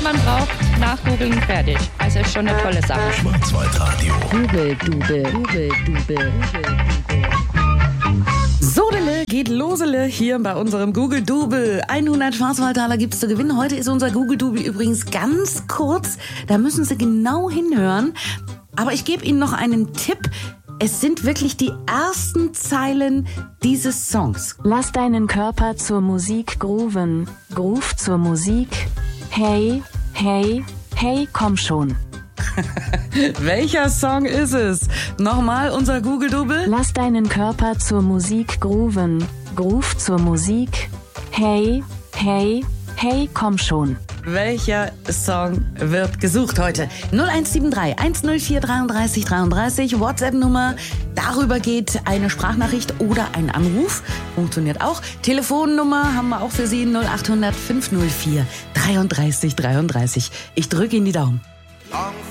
man braucht, nachgoogeln, fertig. Also ist schon eine tolle Sache. Schwarzwaldradio. Google. Sodele geht losele hier bei unserem Google-Double. 100 Schwarzwaldtaler gibt's zu gewinnen. Heute ist unser Google-Double übrigens ganz kurz. Da müssen Sie genau hinhören. Aber ich gebe Ihnen noch einen Tipp. Es sind wirklich die ersten Zeilen dieses Songs. Lass deinen Körper zur Musik grooven. Groove zur Musik. Hey, hey, hey, komm schon. Welcher Song ist es? Nochmal unser Google-Double. Lass deinen Körper zur Musik grooven. Groove zur Musik. Hey, hey, hey, komm schon. Welcher Song wird gesucht heute? 0173 104 33 33, WhatsApp-Nummer. Darüber geht eine Sprachnachricht oder ein Anruf. Funktioniert auch. Telefonnummer haben wir auch für Sie 0800 504 33 33. Ich drücke Ihnen die Daumen.